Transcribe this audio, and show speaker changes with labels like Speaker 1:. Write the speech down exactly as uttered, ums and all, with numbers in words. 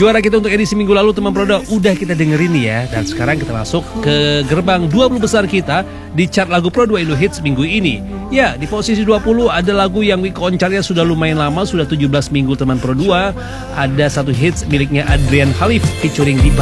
Speaker 1: Juara kita untuk edisi minggu lalu teman Prodo udah kita dengerin ya. Dan sekarang kita masuk ke gerbang dua puluh besar kita di chart lagu Pro dua Indo Hits minggu ini. Ya, di posisi dua puluh ada lagu yang week on chartnya sudah lumayan lama, sudah tujuh belas minggu teman Pro dua. Ada satu hits miliknya Adrian Khalif featuring Dipa